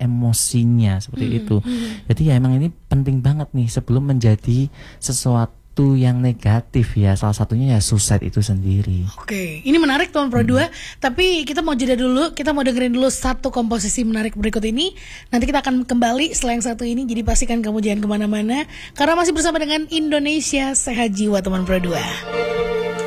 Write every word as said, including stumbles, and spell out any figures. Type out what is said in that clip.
emosinya seperti Hmm, itu. hmm. Jadi ya emang ini penting banget nih sebelum menjadi sesuatu yang negatif ya. Salah satunya ya suicide itu sendiri. Oke, ini menarik teman Pro dua. Tapi kita mau jeda dulu, kita mau dengerin dulu satu komposisi menarik berikut ini. Nanti kita akan kembali setelah yang satu ini. Jadi pastikan kamu jangan kemana-mana, karena masih bersama dengan Indonesia Sehat Jiwa teman Pro dua.